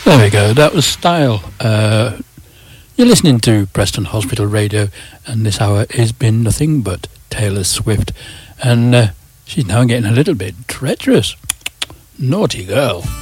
There we go, that was Style. You're listening to Preston Hospital Radio, and this hour has been nothing but Taylor Swift. And she's now getting a little bit treacherous. Naughty girl.